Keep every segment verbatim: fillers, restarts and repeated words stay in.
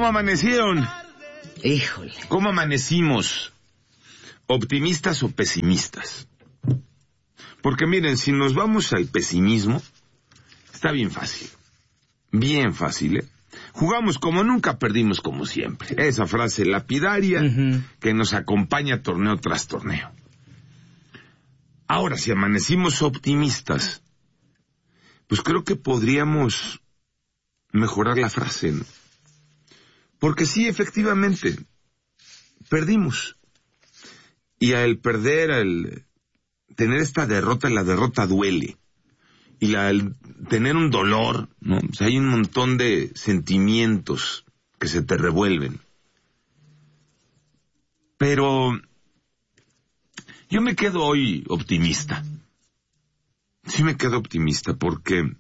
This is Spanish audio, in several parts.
¿Cómo amanecieron? Híjole. ¿Cómo amanecimos? ¿Optimistas o pesimistas? Porque miren, si nos vamos al pesimismo, está bien fácil. Bien fácil, ¿eh? Jugamos como nunca, perdimos como siempre. Esa frase lapidaria uh-huh. que nos acompaña torneo tras torneo. Ahora, si amanecimos optimistas, pues creo que podríamos mejorar la frase, ¿no? Porque sí, efectivamente, perdimos. Y al perder, al tener esta derrota, la derrota duele. Y la, al tener un dolor, ¿no? O sea, hay un montón de sentimientos que se te revuelven. Pero yo me quedo hoy optimista. Sí me quedo optimista porque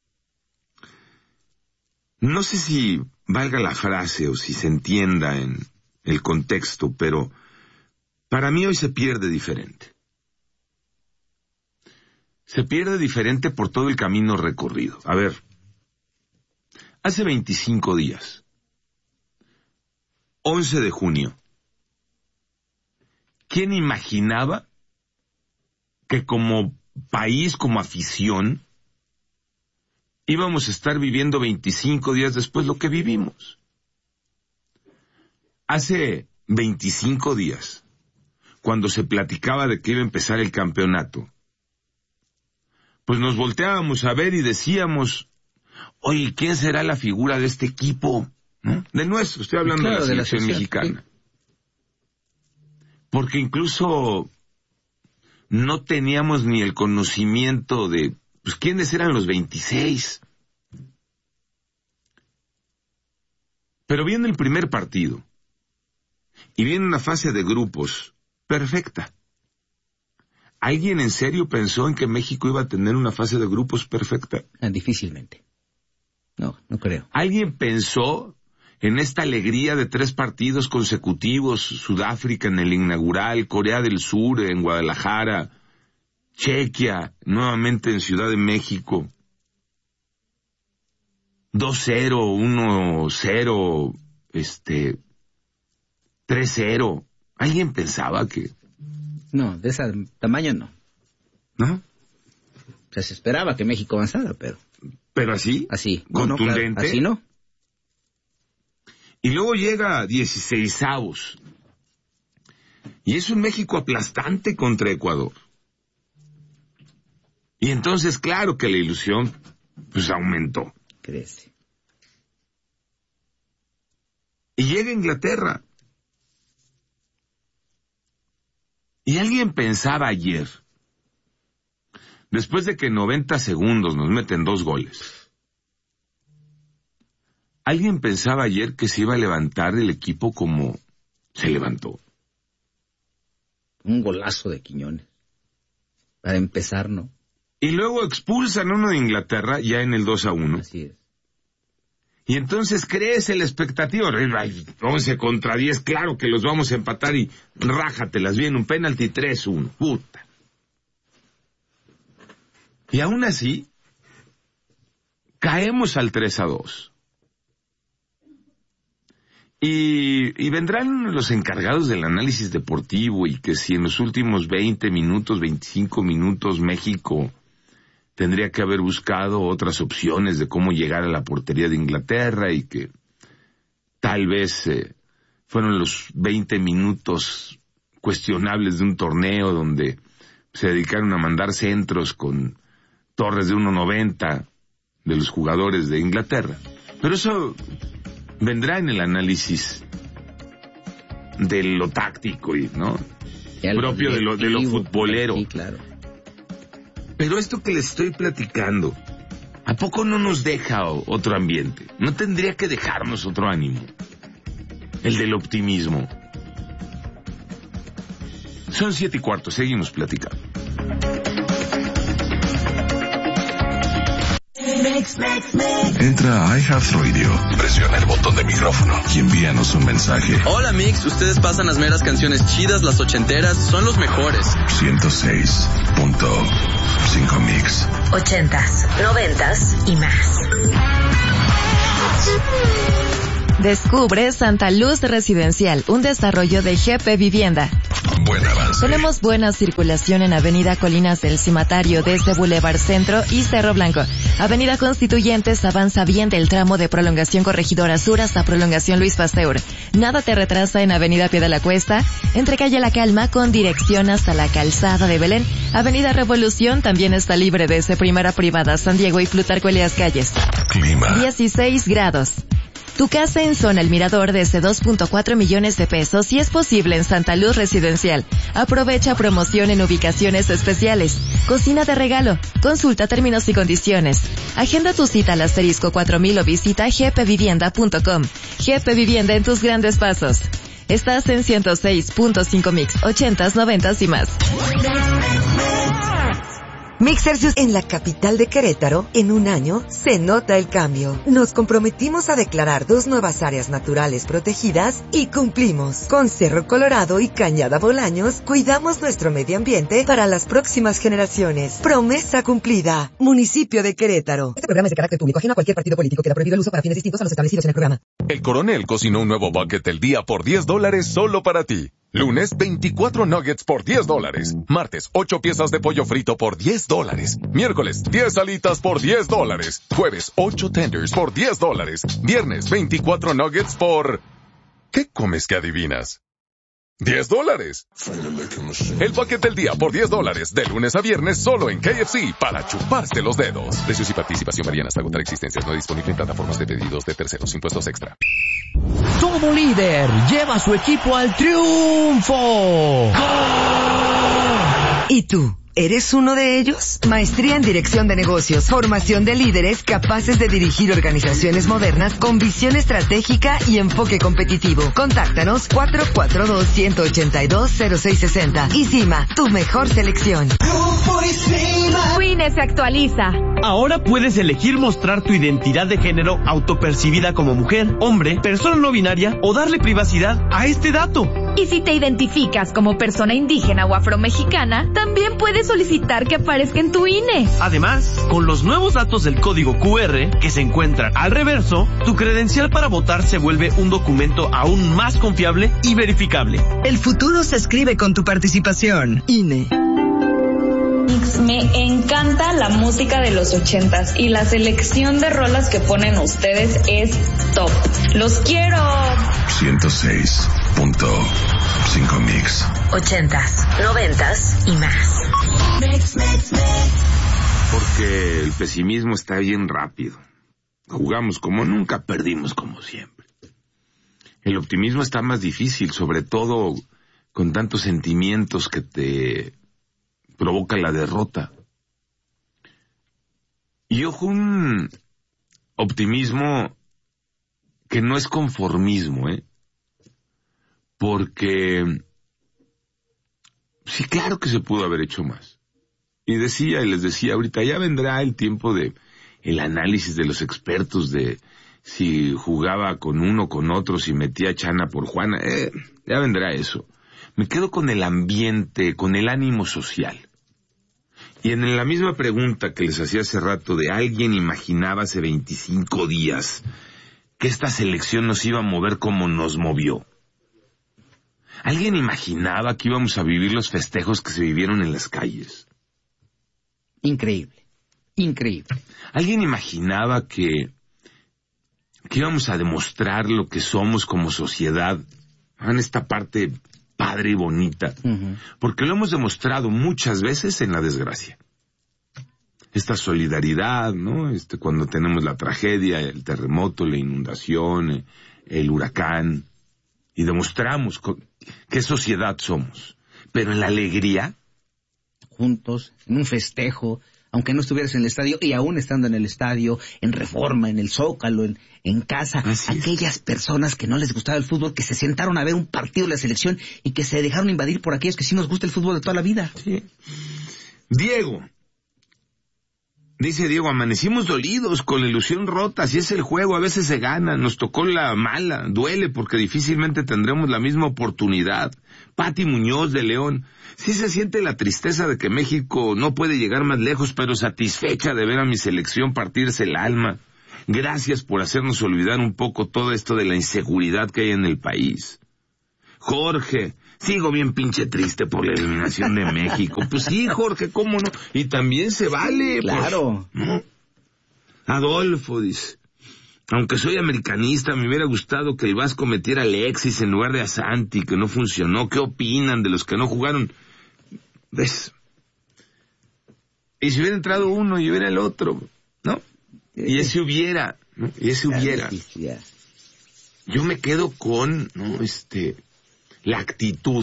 no sé si valga la frase o si se entienda en el contexto, pero para mí hoy se pierde diferente. Se pierde diferente por todo el camino recorrido. A ver, hace veinticinco días, once de junio, ¿quién imaginaba que como país, como afición, íbamos a estar viviendo veinticinco días después lo que vivimos? Hace veinticinco días, cuando se platicaba de que iba a empezar el campeonato, pues nos volteábamos a ver y decíamos, oye, ¿quién será la figura de este equipo? ¿No? De nuestro, estoy hablando claro, de la selección de la mexicana. Sí. Porque incluso no teníamos ni el conocimiento de, pues, quiénes eran los veintiséis. Pero viene el primer partido, y viene una fase de grupos perfecta. ¿Alguien en serio pensó en que México iba a tener una fase de grupos perfecta? Difícilmente. No, no creo. ¿Alguien pensó en esta alegría de tres partidos consecutivos? Sudáfrica en el inaugural, Corea del Sur en Guadalajara, Chequia nuevamente en Ciudad de México. dos cero, uno cero, este, tres cero. ¿Alguien pensaba que...? No, de ese tamaño no. ¿No? O sea, se esperaba que México avanzara, pero... ¿Pero así? Así. ¿Contundente? No, claro, así no. Y luego llega dieciseisavos. Y es un México aplastante contra Ecuador. Y entonces, claro que la ilusión, pues, aumentó. Crece. Y llega Inglaterra. Y alguien pensaba ayer, después de que en noventa segundos nos meten dos goles, alguien pensaba ayer que se iba a levantar el equipo como se levantó. Un golazo de Quiñones. Para empezar, ¿no? Y luego expulsan uno de Inglaterra ya en el dos a uno. Así es. Y entonces crece la expectativa. once contra diez, claro que los vamos a empatar y rájatelas bien, un penalti tres uno. Puta. Y aún así, caemos al tres a dos. Y, y vendrán los encargados del análisis deportivo y que si en los últimos veinte minutos, veinticinco minutos, México tendría que haber buscado otras opciones de cómo llegar a la portería de Inglaterra y que tal vez eh, fueron los veinte minutos cuestionables de un torneo donde se dedicaron a mandar centros con torres de uno noventa de los jugadores de Inglaterra. Pero eso vendrá en el análisis de lo táctico y, ¿no? propio de lo, de lo futbolero. Sí, claro. Pero esto que les estoy platicando, ¿a poco no nos deja otro ambiente? ¿No tendría que dejarnos otro ánimo? El del optimismo. Son siete y cuarto, seguimos platicando. Entra a iHeartRadio, presiona el botón de micrófono y envíanos un mensaje. Hola Mix, ustedes pasan las meras canciones chidas, las ochenteras, son los mejores. ciento seis punto cinco Mix. Ochentas, noventas y más. Descubre Santa Luz Residencial, un desarrollo de G P Vivienda. Buen avance. Tenemos buena circulación en Avenida Colinas del Cimatario desde Boulevard Centro y Cerro Blanco. Avenida Constituyentes avanza bien del tramo de Prolongación Corregidora Sur hasta Prolongación Luis Pasteur. Nada te retrasa en Avenida Pie de la Cuesta, entre Calle La Calma con dirección hasta la Calzada de Belén. Avenida Revolución también está libre desde Primera Privada San Diego y Plutarco Elías Calles. Clima. dieciséis grados. Tu casa en Zona El Mirador desde dos punto cuatro millones de pesos y es posible en Santa Luz Residencial. Aprovecha promoción en ubicaciones especiales. Cocina de regalo. Consulta términos y condiciones. Agenda tu cita al asterisco cuatro mil o visita g p vivienda punto com. G P Vivienda en tus grandes pasos. Estás en ciento seis punto cinco mix, ochentas, noventas y más. Mixercius en la capital de Querétaro, en un año, se nota el cambio. Nos comprometimos a declarar dos nuevas áreas naturales protegidas y cumplimos. Con Cerro Colorado y Cañada Bolaños, cuidamos nuestro medio ambiente para las próximas generaciones. Promesa cumplida. Municipio de Querétaro. Este programa es de carácter público, ajeno a cualquier partido político. Queda prohibido el uso para fines distintos a los establecidos en el programa. El Coronel cocinó un nuevo bucket del día por diez dólares solo para ti. Lunes, veinticuatro nuggets por diez dólares. Martes, ocho piezas de pollo frito por diez dólares. Miércoles, diez alitas por diez dólares. Jueves, ocho tenders por diez dólares. Viernes, veinticuatro nuggets por... ¿Qué comes que adivinas? diez dólares. El bucket del día por diez dólares. De lunes a viernes solo en K F C para chuparse los dedos. Precios y participación varían hasta agotar existencias. No disponible en plataformas de pedidos de terceros. Impuestos extra. Todo líder lleva a su equipo al triunfo. ¡Gol! ¿Y tú? ¿Eres uno de ellos? Maestría en Dirección de Negocios, formación de líderes capaces de dirigir organizaciones modernas con visión estratégica y enfoque competitivo. Contáctanos cuatro cuatro dos, uno ocho dos, cero seis seis cero. ISIMA, tu mejor selección. Tu I N E se actualiza. Ahora puedes elegir mostrar tu identidad de género autopercibida como mujer, hombre, persona no binaria o darle privacidad a este dato. Y si te identificas como persona indígena o afromexicana, también puedes solicitar que aparezca en tu I N E. Además, con los nuevos datos del código Q R que se encuentran al reverso, tu credencial para votar se vuelve un documento aún más confiable y verificable. El futuro se escribe con tu participación. I N E. Me encanta la música de los ochentas y la selección de rolas que ponen ustedes es top. ¡Los quiero! ciento seis punto cinco Mix. Ochentas, noventas y más. Mix, mix, mix. Porque el pesimismo está bien rápido. Jugamos como nunca, perdimos como siempre. El optimismo está más difícil, sobre todo con tantos sentimientos que te provoca la derrota. Y ojo, un optimismo que no es conformismo, ¿eh? Porque sí, claro que se pudo haber hecho más. Y decía, y les decía ahorita, ya vendrá el tiempo de el análisis de los expertos de si jugaba con uno, con otro, si metía Chana por Juana, eh, ya vendrá eso. Me quedo con el ambiente, con el ánimo social. Y en la misma pregunta que les hacía hace rato de alguien imaginaba hace veinticinco días que esta selección nos iba a mover como nos movió. ¿Alguien imaginaba que íbamos a vivir los festejos que se vivieron en las calles? Increíble, increíble. ¿Alguien imaginaba que, que íbamos a demostrar lo que somos como sociedad en esta parte padre y bonita? Uh-huh. Porque lo hemos demostrado muchas veces en la desgracia. Esta solidaridad, ¿no? Este, cuando tenemos la tragedia, el terremoto, la inundación, el huracán, y demostramos qué sociedad somos. Pero en la alegría, juntos, en un festejo, aunque no estuvieras en el estadio, y aún estando en el estadio, en Reforma, en el Zócalo, en, en casa, así aquellas es. Personas que no les gustaba el fútbol, que se sentaron a ver un partido de la selección y que se dejaron invadir por aquellos que sí nos gusta el fútbol de toda la vida. Sí. Diego, dice Diego, amanecimos dolidos, con la ilusión rota, así es el juego, a veces se gana, nos tocó la mala, duele porque difícilmente tendremos la misma oportunidad. Pati Muñoz de León, sí se siente la tristeza de que México no puede llegar más lejos, pero satisfecha de ver a mi selección partirse el alma. Gracias por hacernos olvidar un poco todo esto de la inseguridad que hay en el país. Jorge, sigo bien pinche triste por la eliminación de México. Pues sí, Jorge, ¿cómo no? Y también se vale. Claro. Pues, ¿no? Adolfo dice, aunque soy americanista, me hubiera gustado que el Vasco metiera a Alexis en lugar de a Santi, que no funcionó. ¿Qué opinan de los que no jugaron? ¿Ves? Y si hubiera entrado uno y hubiera el otro, ¿no? Y ese hubiera, ¿no? Y ese hubiera. Yo me quedo con, ¿no? Este, la actitud.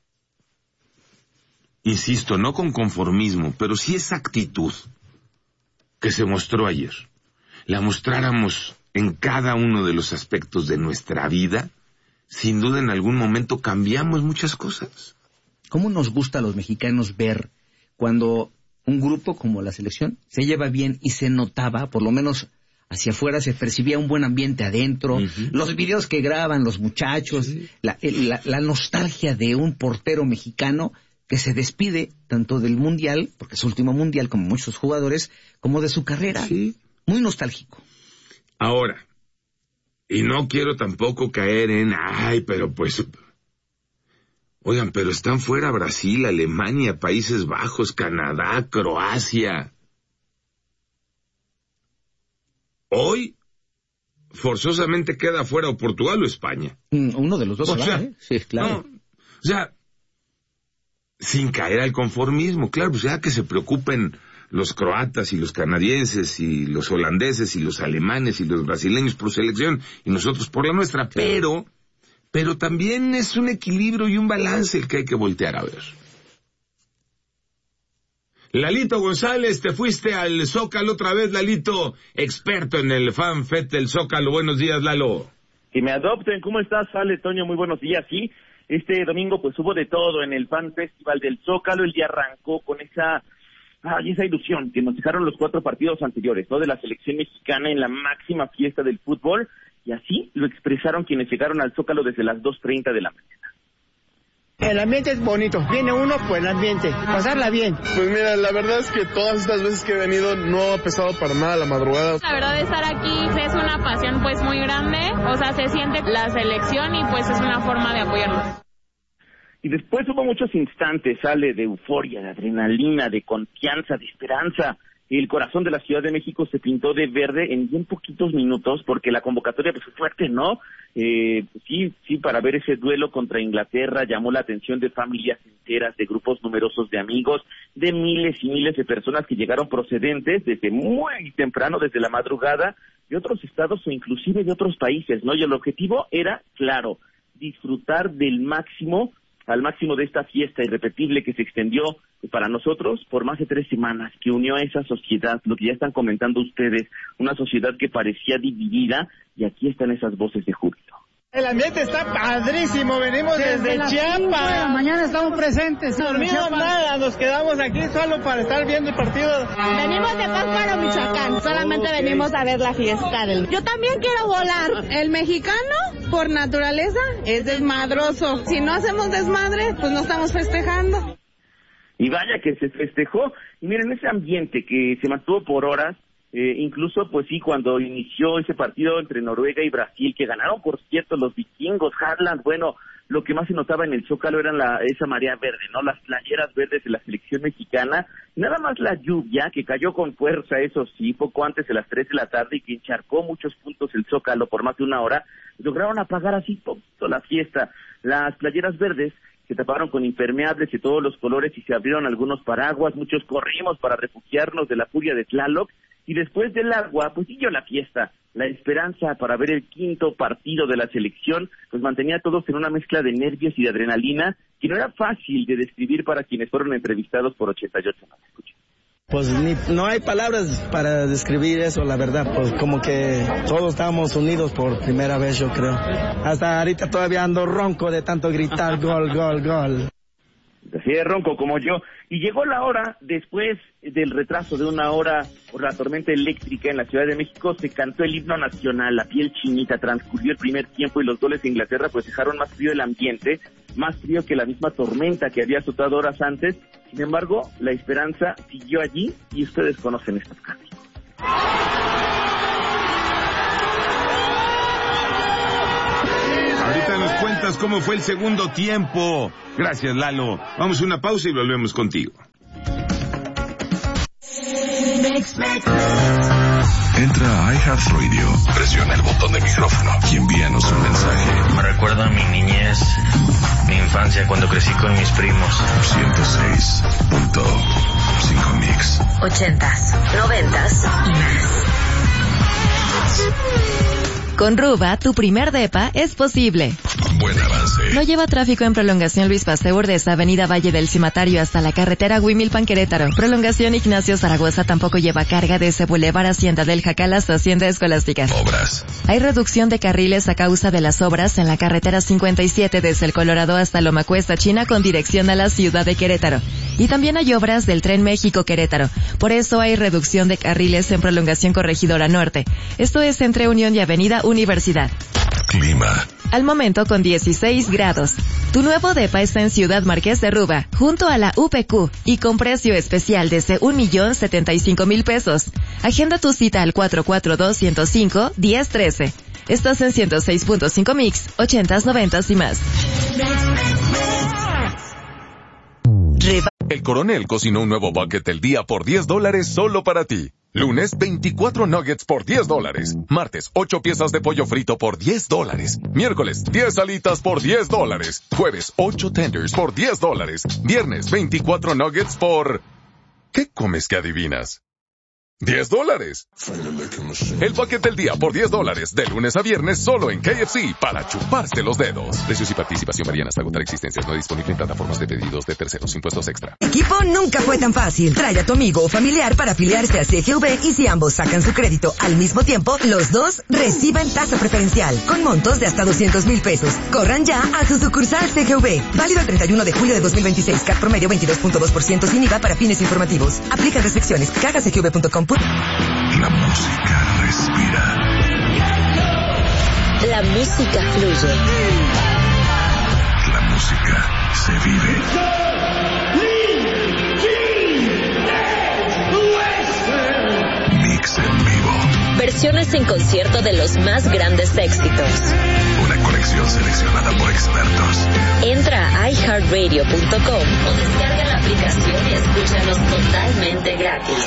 Insisto, no con conformismo, pero sí esa actitud que se mostró ayer. La mostráramos en cada uno de los aspectos de nuestra vida, sin duda en algún momento cambiamos muchas cosas. ¿Cómo nos gusta a los mexicanos ver cuando un grupo como la selección se lleva bien y se notaba, por lo menos hacia afuera, se percibía un buen ambiente adentro, uh-huh. Los videos que graban los muchachos, sí. la, la, la nostalgia de un portero mexicano que se despide tanto del Mundial, porque es su último Mundial como muchos jugadores, como de su carrera. Sí. Muy nostálgico. Ahora, y no quiero tampoco caer en, ay, pero pues, oigan, pero están fuera Brasil, Alemania, Países Bajos, Canadá, Croacia. Hoy, forzosamente queda fuera o Portugal o España. Uno de los dos. O se sea, va, ¿eh? Sí, claro. No, o sea, sin caer al conformismo, claro, pues ya que se preocupen los croatas y los canadienses y los holandeses y los alemanes y los brasileños por su selección y nosotros por la nuestra, claro. pero pero también es un equilibrio y un balance el que hay que voltear a ver. Lalito González, te fuiste al Zócalo otra vez, Lalito, experto en el FanFest del Zócalo. Buenos días, Lalo. Que me adopten, ¿cómo estás, Ale, Toño? Muy buenos días, sí. Este domingo pues hubo de todo en el Fan Festival del Zócalo. El día arrancó con esa ay, esa ilusión que nos dejaron los cuatro partidos anteriores, ¿no? De la selección mexicana en la máxima fiesta del fútbol, y así lo expresaron quienes llegaron al Zócalo desde las dos treinta de la mañana. El ambiente es bonito, viene uno por el ambiente, pasarla bien. Pues mira, la verdad es que todas estas veces que he venido no ha pesado para nada la madrugada. La verdad, estar aquí es una pasión pues muy grande, o sea, se siente la selección y pues es una forma de apoyarnos. Y después hubo muchos instantes, sale de euforia, de adrenalina, de confianza, de esperanza. El corazón de la Ciudad de México se pintó de verde en bien poquitos minutos, porque la convocatoria pues, fue fuerte, ¿no? Eh, sí, sí, para ver ese duelo contra Inglaterra llamó la atención de familias enteras, de grupos numerosos de amigos, de miles y miles de personas que llegaron procedentes desde muy temprano, desde la madrugada, de otros estados o inclusive de otros países, ¿no? Y el objetivo era, claro, disfrutar del máximo al máximo de esta fiesta irrepetible que se extendió para nosotros por más de tres semanas, que unió a esa sociedad, lo que ya están comentando ustedes, una sociedad que parecía dividida, y aquí están esas voces de júbilo. El ambiente está padrísimo, venimos desde, desde Chiapas. Mañana estamos presentes. No dormimos nada, nos quedamos aquí solo para estar viendo el partido. Venimos de Pátzcuaro, Michoacán, solamente okay. venimos a ver la fiesta del... Yo también quiero volar. El mexicano, por naturaleza, es desmadroso. Si no hacemos desmadre, pues no estamos festejando. Y vaya que se festejó. Y miren, ese ambiente que se mantuvo por horas, Eh, incluso, pues sí, cuando inició ese partido entre Noruega y Brasil, que ganaron, por cierto, los vikingos, Haaland, bueno, lo que más se notaba en el Zócalo era la, esa marea verde, ¿no? Las playeras verdes de la selección mexicana, nada más la lluvia, que cayó con fuerza, eso sí, poco antes de las tres de la tarde, y que encharcó muchos puntos el Zócalo por más de una hora, lograron apagar así poquito la fiesta. Las playeras verdes se taparon con impermeables de todos los colores y se abrieron algunos paraguas, muchos corrimos para refugiarnos de la furia de Tlaloc. Y después del agua, pues siguió la fiesta. La esperanza para ver el quinto partido de la selección, pues mantenía a todos en una mezcla de nervios y de adrenalina, que no era fácil de describir para quienes fueron entrevistados por ochenta y ocho. Pues ni, no hay palabras para describir eso, la verdad. Pues como que todos estábamos unidos por primera vez, yo creo. Hasta ahorita todavía ando ronco de tanto gritar gol, gol, gol. Así de ronco como yo. Y llegó la hora, después del retraso de una hora por la tormenta eléctrica en la Ciudad de México, se cantó el himno nacional, la piel chinita, transcurrió el primer tiempo y los goles de Inglaterra pues dejaron más frío el ambiente, más frío que la misma tormenta que había azotado horas antes. Sin embargo, la esperanza siguió allí y ustedes conocen estos cantos. más cómo fue el segundo tiempo. Gracias, Lalo. Vamos a una pausa y volvemos contigo. Entra a iHeartRadio, presiona el botón de micrófono y envíanos un mensaje. Me recuerda a mi niñez, mi infancia cuando crecí con mis primos. ciento seis punto cinco Mix. Ochentas, noventas y más. Con Ruba, tu primer depa es posible. Buen avance. No lleva tráfico en prolongación Luis Pasteur desde Avenida Valle del Cimatario hasta la carretera Huimilpan Querétaro. Prolongación Ignacio Zaragoza tampoco lleva carga desde Boulevard Hacienda del Jacal hasta Hacienda Escolástica. Obras. Hay reducción de carriles a causa de las obras en la carretera cincuenta y siete desde el Colorado hasta Loma Cuesta China con dirección a la ciudad de Querétaro. Y también hay obras del Tren México-Querétaro. Por eso hay reducción de carriles en prolongación Corregidora Norte. Esto es entre Unión y Avenida Universidad. Clima. Al momento con dieciséis grados. Tu nuevo depa está en Ciudad Marqués de Ruba, junto a la U P Q, y con precio especial desde un millón setenta y cinco mil pesos. Agenda tu cita al cuatro cuatro dos, ciento cinco, diez trece. Estás en ciento seis punto cinco Mix, ochentas, noventas y más. El Coronel cocinó un nuevo bucket del día por diez dólares solo para ti. Lunes, veinticuatro nuggets por diez dólares. Martes, ocho piezas de pollo frito por diez dólares. Miércoles, diez alitas por diez dólares. Jueves, ocho tenders por diez dólares. Viernes, veinticuatro nuggets por... ¿Qué comes que adivinas? diez dólares. El bucket del día por diez dólares, de lunes a viernes solo en K F C, para chuparse los dedos. Precios y participación varían hasta agotar existencias. No disponible en plataformas de pedidos de terceros, impuestos extra. Equipo nunca fue tan fácil. Trae a tu amigo o familiar para afiliarse a C G V y si ambos sacan su crédito al mismo tiempo, los dos reciben tasa preferencial con montos de hasta doscientos mil pesos. Corran ya a su sucursal C G V. Válido el treinta y uno de julio de dos mil veintiséis. C A T promedio veintidós punto dos por ciento sin I V A para fines informativos. Aplica restricciones. Caja C G V punto com. La música respira. La música fluye. La música se vive. Mix en vivo. Versiones en concierto de los más grandes éxitos. Una colección seleccionada por expertos. Entra a i heart radio punto com o descarga la aplicación y escúchanos totalmente gratis.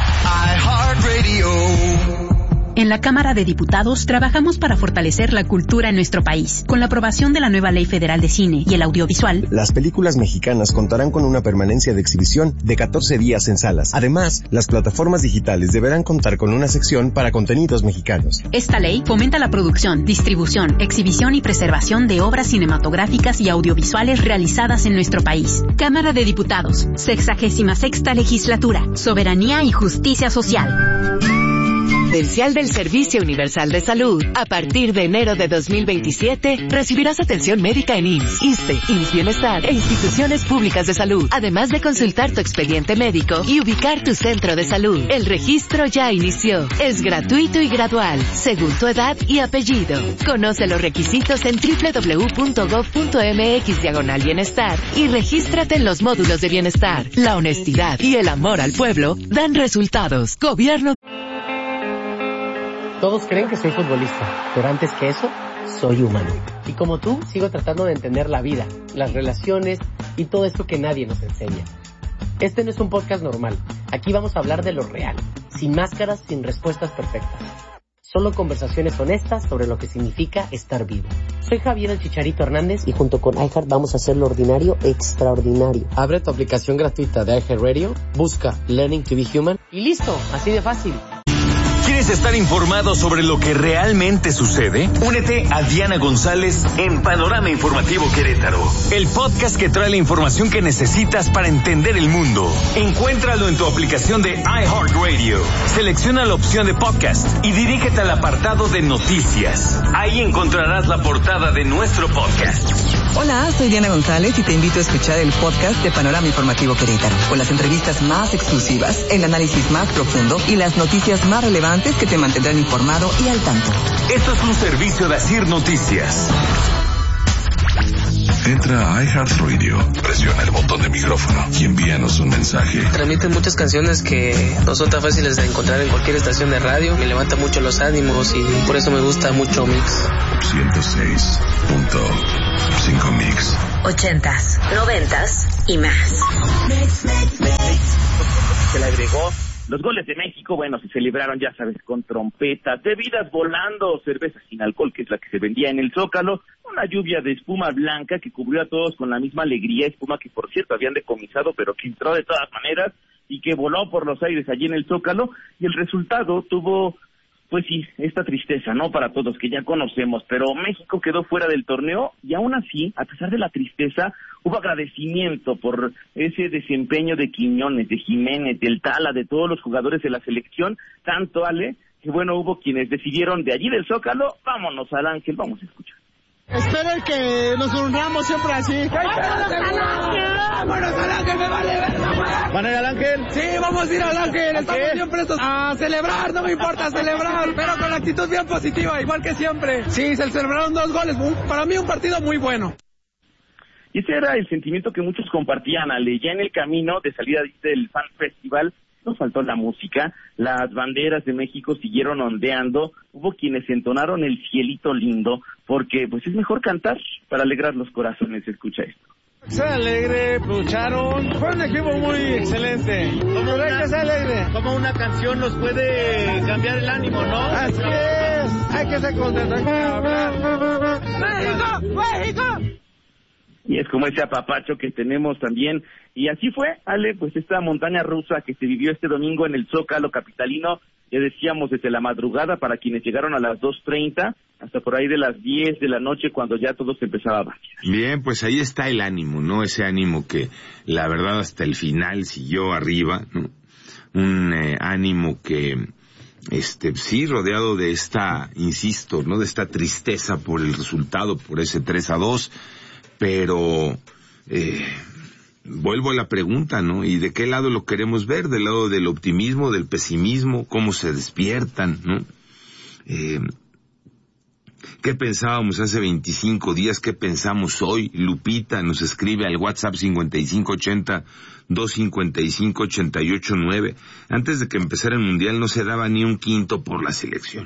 En la Cámara de Diputados trabajamos para fortalecer la cultura en nuestro país. Con la aprobación de la nueva Ley Federal de Cine y el Audiovisual, las películas mexicanas contarán con una permanencia de exhibición de catorce días en salas. Además, las plataformas digitales deberán contar con una sección para contenidos mexicanos. Esta ley fomenta la producción, distribución, exhibición y preservación de obras cinematográficas y audiovisuales realizadas en nuestro país. Cámara de Diputados, sexagésima sexta legislatura, soberanía y justicia social. Credencial del Servicio Universal de Salud. A partir de enero de dos mil veintisiete, recibirás atención médica en I M S S, ISSSTE, I M S S Bienestar e instituciones públicas de salud, además de consultar tu expediente médico y ubicar tu centro de salud. El registro ya inició. Es gratuito y gradual, según tu edad y apellido. Conoce los requisitos en doble u doble u doble u punto gov punto mx diagonal bienestar y regístrate en los módulos de bienestar. La honestidad y el amor al pueblo dan resultados. Gobierno. Todos creen que soy futbolista, pero antes que eso, soy humano. Y como tú, sigo tratando de entender la vida, las relaciones y todo esto que nadie nos enseña. Este no es un podcast normal. Aquí vamos a hablar de lo real, sin máscaras, sin respuestas perfectas. Solo conversaciones honestas sobre lo que significa estar vivo. Soy Javier el Chicharito Hernández y junto con iHeart vamos a hacer lo ordinario extraordinario. Abre tu aplicación gratuita de iHeartRadio, busca Learning to be Human y listo, así de fácil. ¿Quieres estar informado sobre lo que realmente sucede? Únete a Diana González en Panorama Informativo Querétaro, el podcast que trae la información que necesitas para entender el mundo. Encuéntralo en tu aplicación de iHeartRadio. Selecciona la opción de podcast y dirígete al apartado de noticias. Ahí encontrarás la portada de nuestro podcast. Hola, soy Diana González y te invito a escuchar el podcast de Panorama Informativo Querétaro, con las entrevistas más exclusivas, el análisis más profundo y las noticias más relevantes que te mantendrán informado y al tanto. Esto es un servicio de Asir Noticias. Entra a iHeartRadio, presiona el botón de micrófono y envíanos un mensaje. Transmiten muchas canciones que no son tan fáciles de encontrar en cualquier estación de radio. Me levanta mucho los ánimos y por eso me gusta mucho Mix. ciento seis punto cinco Mix. Ochentas, noventas y más. Se le agregó los goles de México, bueno, se celebraron, ya sabes, con trompetas, bebidas volando, cerveza sin alcohol, que es la que se vendía en el Zócalo, una lluvia de espuma blanca que cubrió a todos con la misma alegría, espuma que por cierto habían decomisado, pero que entró de todas maneras y que voló por los aires allí en el Zócalo, y el resultado tuvo, pues sí, esta tristeza, ¿no? Para todos, que ya conocemos, pero México quedó fuera del torneo y aún así, a pesar de la tristeza, hubo agradecimiento por ese desempeño de Quiñones, de Jiménez, del Tala, de todos los jugadores de la selección, tanto Ale, que bueno, hubo quienes decidieron de allí del Zócalo, vámonos al Ángel, vamos a escuchar. Espero que nos unamos siempre así. ¡Vámonos al Ángel! ¡Vámonos al Ángel! ¡Me vale verga! ¿Van a ir al Ángel? Sí, vamos a ir al Ángel. Estamos bien prestos a celebrar, no me importa celebrar, pero con la actitud bien positiva, igual que siempre. Sí, se celebraron dos goles. Para mí un partido muy bueno. Y ese era el sentimiento que muchos compartían, Ale. Ya en el camino de salida del Fan Festival, nos faltó la música, las banderas de México siguieron ondeando, hubo quienes entonaron el cielito lindo, porque pues es mejor cantar para alegrar los corazones. Escucha esto. Ser alegre, lucharon, fue un equipo muy excelente. Como una, que ser alegre. Como una canción nos puede cambiar el ánimo, ¿no? Así es, hay que ser contentos. ¡México! ¡México! Y es como ese apapacho que tenemos también. Y así fue, Ale, pues esta montaña rusa que se vivió este domingo en el Zócalo capitalino, ya decíamos desde la madrugada para quienes llegaron a las dos treinta, hasta por ahí de las diez de la noche cuando ya todo se empezaba a vaciar. Bien, pues ahí está el ánimo, ¿no? Ese ánimo que la verdad hasta el final siguió arriba, ¿no? Un eh, ánimo que, este, sí, rodeado de esta, insisto, ¿no? De esta tristeza por el resultado, por ese tres a dos, pero eh, vuelvo a la pregunta, ¿no? ¿Y de qué lado lo queremos ver? ¿Del lado del optimismo, del pesimismo? ¿Cómo se despiertan, no? Eh, ¿Qué pensábamos hace veinticinco días? ¿Qué pensamos hoy? Lupita nos escribe al WhatsApp cincuenta y cinco ochenta, doscientos cincuenta y cinco, ochenta y ocho nueve. Antes de que empezara el Mundial no se daba ni un quinto por la selección.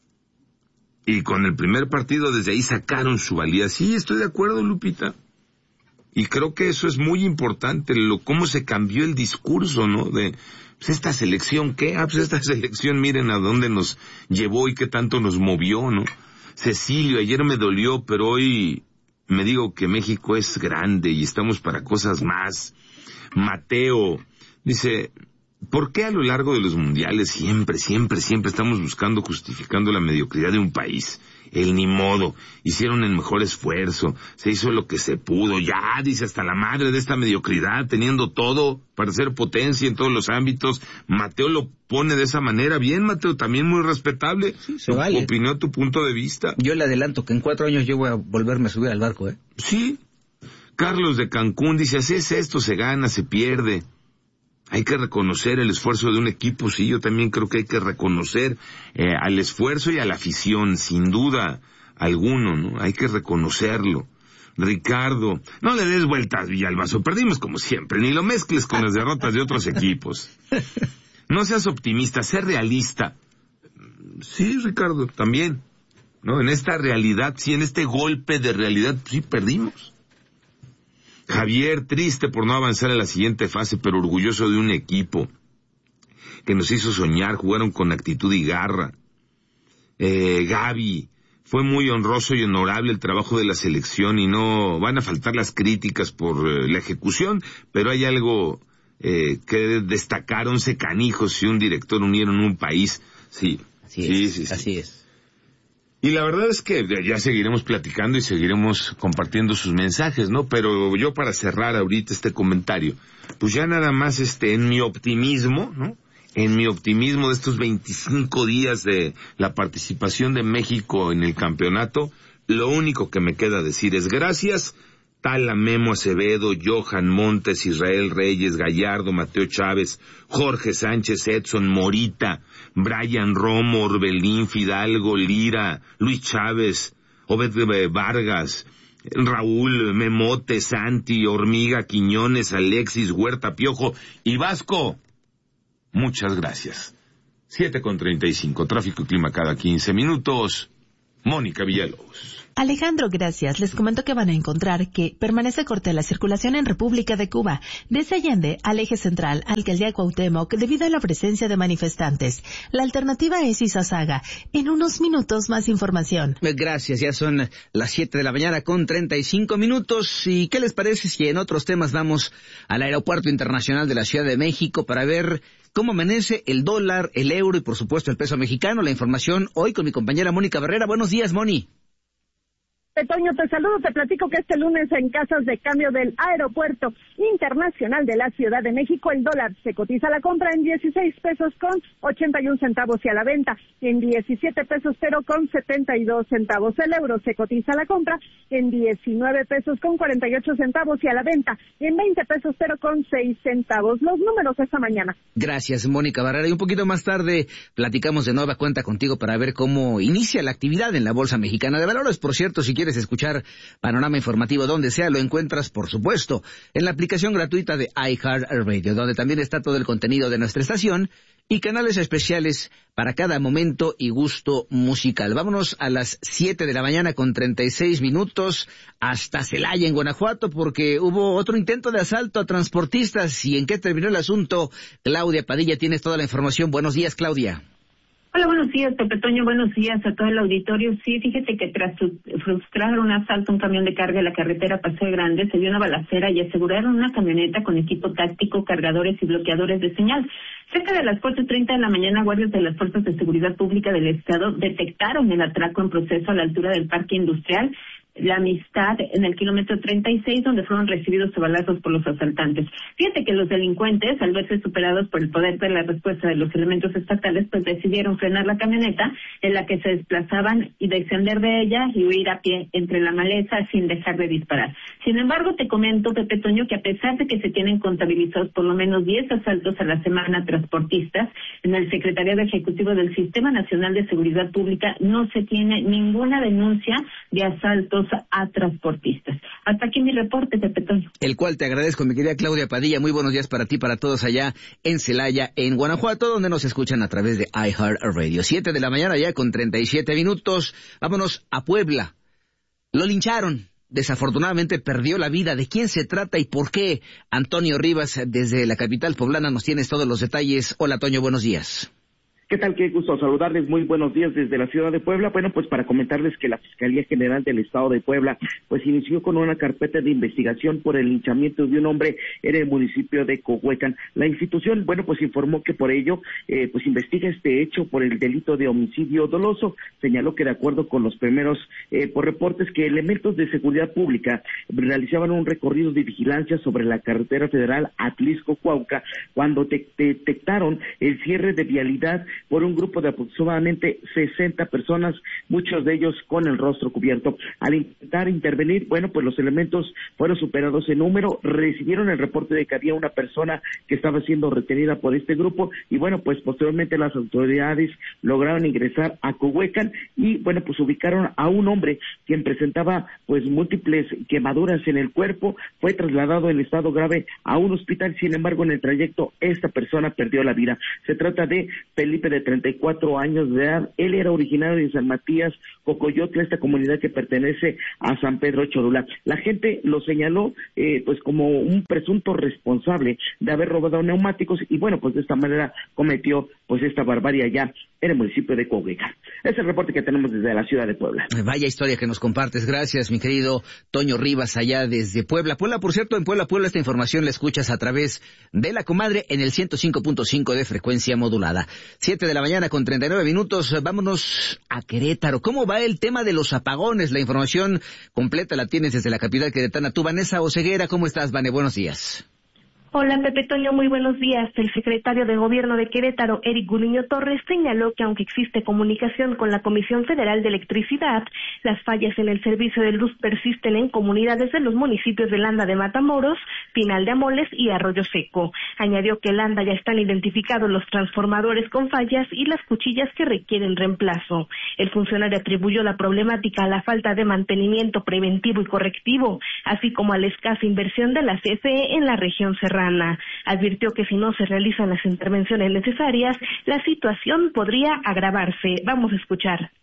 Y con el primer partido desde ahí sacaron su valía. Sí, estoy de acuerdo, Lupita. Y creo que eso es muy importante, lo cómo se cambió el discurso, ¿no? De, pues esta selección, ¿qué? Ah, pues esta selección, miren a dónde nos llevó y qué tanto nos movió, ¿no? Cecilio, ayer me dolió, pero hoy me digo que México es grande y estamos para cosas más. Mateo dice, ¿por qué a lo largo de los mundiales siempre, siempre, siempre estamos buscando, justificando la mediocridad de un país? El ni modo, hicieron el mejor esfuerzo, se hizo lo que se pudo, ya, dice, hasta la madre de esta mediocridad, teniendo todo para ser potencia en todos los ámbitos. Mateo lo pone de esa manera, bien, Mateo, también muy respetable. Sí, se vale. Opinó tu punto de vista. Yo le adelanto que en cuatro años yo voy a volverme a subir al barco, ¿eh? Sí. Carlos de Cancún dice, así es esto, se gana, se pierde. Hay que reconocer el esfuerzo de un equipo, sí, yo también creo que hay que reconocer eh, al esfuerzo y a la afición, sin duda alguno, ¿no? Hay que reconocerlo. Ricardo, no le des vueltas, Villalbazo, perdimos como siempre, ni lo mezcles con las derrotas de otros equipos. No seas optimista, sé realista. Sí, Ricardo, también, ¿no? En esta realidad, sí, en este golpe de realidad, sí, perdimos. Javier, triste por no avanzar a la siguiente fase, pero orgulloso de un equipo que nos hizo soñar, jugaron con actitud y garra. Eh, Gaby, fue muy honroso y honorable el trabajo de la selección y no van a faltar las críticas por eh, la ejecución, pero hay algo eh, que destacar, once canijos y un director unieron un país. Sí, así sí, es, sí, sí. Así es. Y la verdad es que ya seguiremos platicando y seguiremos compartiendo sus mensajes, ¿no? Pero yo para cerrar ahorita este comentario, pues ya nada más este, en mi optimismo, ¿no? En mi optimismo de estos veinticinco días de la participación de México en el campeonato, lo único que me queda decir es gracias, Tala, Memo Acevedo, Johan Montes, Israel Reyes, Gallardo, Mateo Chávez, Jorge Sánchez, Edson, Morita, Brian Romo, Orbelín, Fidalgo, Lira, Luis Chávez, Obed Vargas, Raúl, Memote, Santi, Hormiga, Quiñones, Alexis, Huerta, Piojo y Vasco. Muchas gracias. siete con treinta y cinco, tráfico y clima cada quince minutos. Mónica Villalobos. Alejandro, gracias. Les comento que van a encontrar que permanece corta la circulación en República de Cuba, desde Allende al eje central, alcaldía Cuauhtémoc, debido a la presencia de manifestantes. La alternativa es Izazaga. En unos minutos más información. Gracias, ya son las siete de la mañana con treinta y cinco minutos. ¿Y qué les parece si en otros temas vamos al Aeropuerto Internacional de la Ciudad de México para ver cómo amanece el dólar, el euro y por supuesto el peso mexicano? La información hoy con mi compañera Mónica Barrera. Buenos días, Moni. Toño, te saludo, te platico que este lunes en casas de cambio del Aeropuerto Internacional de la Ciudad de México, el dólar se cotiza a la compra en dieciséis pesos con ochenta y un centavos y a la venta en diecisiete pesos cero con setenta y dos centavos. El euro se cotiza a la compra en diecinueve pesos con cuarenta y ocho centavos y a la venta en veinte pesos cero con seis centavos. Los números esta mañana. Gracias, Mónica Barrera. Y un poquito más tarde platicamos de nueva cuenta contigo para ver cómo inicia la actividad en la Bolsa Mexicana de Valores. Por cierto, si quieres quieres escuchar Panorama Informativo donde sea, lo encuentras, por supuesto, en la aplicación gratuita de iHeartRadio, donde también está todo el contenido de nuestra estación y canales especiales para cada momento y gusto musical. Vámonos a las siete de la mañana con treinta y seis minutos hasta Celaya, en Guanajuato, porque hubo otro intento de asalto a transportistas. ¿Y en qué terminó el asunto? Claudia Padilla, tienes toda la información. Buenos días, Claudia. Hola, buenos días, Pepe Toño, buenos días a todo el auditorio. Sí, fíjate que tras frustrar un asalto a un camión de carga en la carretera Paseo Grande, se dio una balacera y aseguraron una camioneta con equipo táctico, cargadores y bloqueadores de señal. Cerca de las cuatro treinta de la mañana, guardias de las Fuerzas de Seguridad Pública del Estado detectaron el atraco en proceso a la altura del Parque Industrial La Amistad, en el kilómetro treinta y seis, donde fueron recibidos a balazos por los asaltantes. Fíjate que los delincuentes, al verse superados por el poder de la respuesta de los elementos estatales, pues decidieron frenar la camioneta en la que se desplazaban y descender de ella y huir a pie entre la maleza sin dejar de disparar. Sin embargo, te comento, Pepe Toño, que a pesar de que se tienen contabilizados por lo menos diez asaltos a la semana a transportistas, en el Secretariado Ejecutivo del Sistema Nacional de Seguridad Pública no se tiene ninguna denuncia de asaltos a transportistas. Hasta aquí mi reporte, Pepe Toño. El cual te agradezco, mi querida Claudia Padilla. Muy buenos días para ti, para todos allá en Celaya, en Guanajuato, donde nos escuchan a través de iHeartRadio. Siete de la mañana ya con treinta y siete minutos. Vámonos a Puebla. Lo lincharon. Desafortunadamente perdió la vida. ¿De quién se trata y por qué? Antonio Rivas, desde la capital poblana, nos tienes todos los detalles. Hola, Toño, buenos días. ¿Qué tal? Qué gusto saludarles. Muy buenos días desde la ciudad de Puebla. Bueno, pues para comentarles que la Fiscalía General del Estado de Puebla pues inició con una carpeta de investigación por el linchamiento de un hombre en el municipio de Cohuecan. La institución, bueno, pues informó que por ello eh, pues investiga este hecho por el delito de homicidio doloso. Señaló que de acuerdo con los primeros eh, por reportes que elementos de seguridad pública realizaban un recorrido de vigilancia sobre la carretera federal Atlisco-Cuauca cuando te- detectaron el cierre de vialidad por un grupo de aproximadamente sesenta personas, muchos de ellos con el rostro cubierto. Al intentar intervenir, bueno, pues los elementos fueron superados en número, recibieron el reporte de que había una persona que estaba siendo retenida por este grupo y bueno, pues posteriormente las autoridades lograron ingresar a Cohuecan y bueno, pues ubicaron a un hombre quien presentaba pues múltiples quemaduras en el cuerpo, fue trasladado en estado grave a un hospital. Sin embargo, en el trayecto esta persona perdió la vida. Se trata de Felipe, de treinta y cuatro años de edad. Él era originario de San Matías, Cocoyotla, esta comunidad que pertenece a San Pedro Cholula. La gente lo señaló eh, pues como un presunto responsable de haber robado neumáticos y bueno, pues de esta manera cometió pues esta barbarie allá en el municipio de Cohuecan. Es el reporte que tenemos desde la ciudad de Puebla. Vaya historia que nos compartes. Gracias, mi querido Toño Rivas, allá desde Puebla. Puebla, por cierto, en Puebla, Puebla, esta información la escuchas a través de La Comadre en el ciento cinco punto cinco de frecuencia modulada. Siete de la mañana con treinta y nueve minutos. Vámonos a Querétaro. ¿Cómo va el tema de los apagones? La información completa la tienes desde la capital queretana. Tú, Vanessa Oseguera, ¿cómo estás, Vane? Buenos días. Hola, Pepe Toño, muy buenos días. El secretario de Gobierno de Querétaro, Eric Gudiño Torres, señaló que aunque existe comunicación con la Comisión Federal de Electricidad, las fallas en el servicio de luz persisten en comunidades de los municipios de Landa de Matamoros, Pinal de Amoles y Arroyo Seco. Añadió que en Landa ya están identificados los transformadores con fallas y las cuchillas que requieren reemplazo. El funcionario atribuyó la problemática a la falta de mantenimiento preventivo y correctivo, así como a la escasa inversión de la C F E en la región serrana. Advirtió que si no se realizan las intervenciones necesarias, la situación podría agravarse. Vamos a escuchar.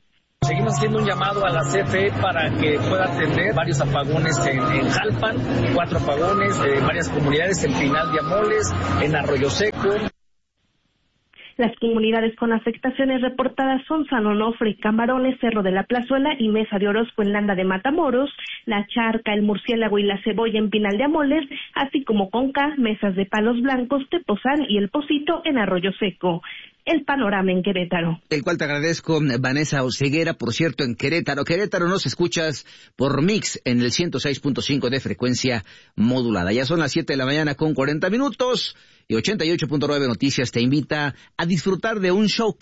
Seguimos haciendo un llamado a la C F E para que pueda atender varios apagones en, en Jalpan, cuatro apagones, en eh, varias comunidades, en Pinal de Amoles, en Arroyo Seco. Las comunidades con afectaciones reportadas son San Onofre, Camarones, Cerro de la Plazuela y Mesa de Orozco en Landa de Matamoros, La Charca, El Murciélago y La Cebolla en Pinal de Amoles, así como Conca, Mesas de Palos Blancos, Tepozán y El Pocito en Arroyo Seco. El panorama en Querétaro. El cual te agradezco, Vanessa Oseguera. Por cierto, en Querétaro, Querétaro nos escuchas por Mix en el ciento seis punto cinco de frecuencia modulada. Ya son las siete de la mañana con cuarenta minutos y ochenta y ocho punto nueve Noticias te invita a disfrutar de un show